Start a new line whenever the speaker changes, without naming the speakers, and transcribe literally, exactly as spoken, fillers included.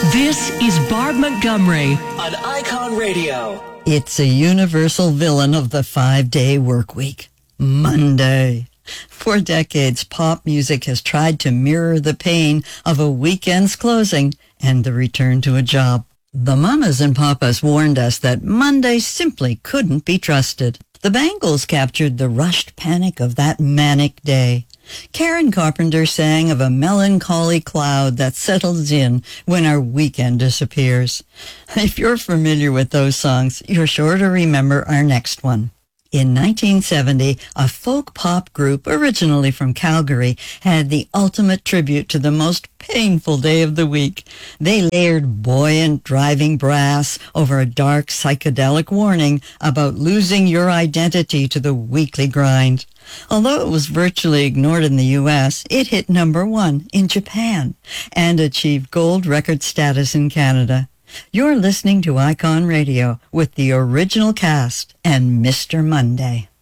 This is Barb Montgomery on Icon Radio.
It's a universal villain of the five-day work week, Monday. For decades, pop music has tried to mirror the pain of a weekend's closing and the return to a job. The mamas and papas warned us that Monday simply couldn't be trusted. The Bangles captured the rushed panic of that manic day. Karen Carpenter sang of a melancholy cloud that settles in when our weekend disappears. If you're familiar with those songs, you're sure to remember our next one. In nineteen seventy, a folk pop group originally from Calgary had the ultimate tribute to the most painful day of the week. They layered buoyant driving brass over a dark psychedelic warning about losing your identity to the weekly grind. Although it was virtually ignored in the U S, it hit number one in Japan and achieved gold record status in Canada. You're listening to Icon Radio with the original cast and Mister Monday.